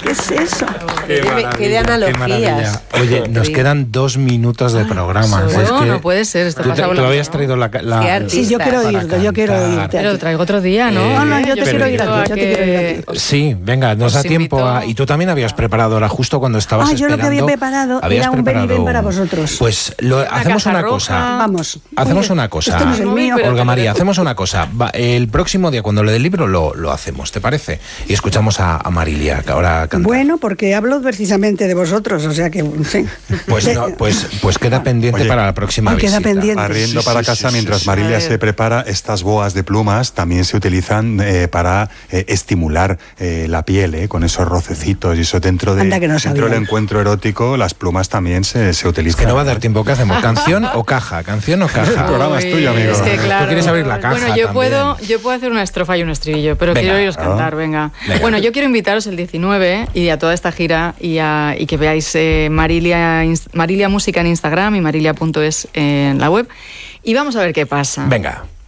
¿Qué es eso? Qué de analogías. Oye, nos quedan 2 minutos de programa. No, es que no puede ser. Esto pasa tú habías traído la Sí, yo quiero oírte. Pero traigo otro día, ¿no? No, yo te quiero oír a ti. Sí, venga, nos da tiempo. Y tú también habías preparado, ahora justo cuando estabas esperando. Yo lo que había preparado era un ven y ven para vosotros. Pues hacemos una cosa. Vamos. Hacemos una cosa. Esto no es el mío. Olga María, hacemos una cosa. El próximo día, cuando le dé el libro, lo hacemos, ¿te parece? Y escuchamos a Marilia, que ahora canta. Bueno, porque hablo precisamente de vosotros, o sea que sí. Pues queda pendiente para la próxima visita. Queda pendiente. Barriendo para casa, mientras Marilia se prepara, estas boas de plumas también se utilizan para estimular la piel, con esos rocecitos y eso dentro del encuentro erótico, las plumas también se utilizan. Es que no va a dar tiempo. ¿Qué hacemos? ¿Canción o caja? ¿Canción o caja? El programa es tuyo, amigo. Es que, claro, tú quieres abrir la caja. Bueno, yo puedo hacer una estrofa y un estribillo, pero quiero oíros cantar, venga. Bueno, yo quiero invitaros el 19 y a toda esta gira y que veáis Marilia Música en Instagram y marilia.es en la web. Y vamos a ver qué pasa. Venga.